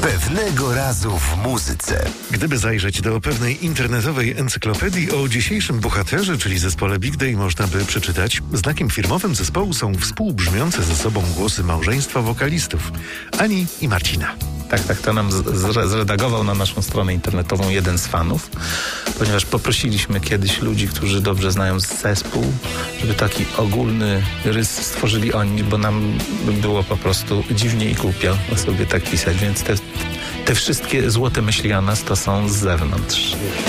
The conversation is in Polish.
Pewnego razu w muzyce. Gdyby zajrzeć do pewnej internetowej encyklopedii, o dzisiejszym bohaterze, czyli zespole Big Day, można by przeczytać: znakiem firmowym zespołu są współbrzmiące ze sobą głosy małżeństwa wokalistów Ani i Marcina. Tak, to nam zredagował na naszą stronę internetową jeden z fanów, ponieważ poprosiliśmy kiedyś ludzi, którzy dobrze znają zespół, żeby taki ogólny rys stworzyli oni, bo nam było po prostu dziwnie i głupio sobie tak pisać, więc te wszystkie złote myśli o nas to są z zewnątrz.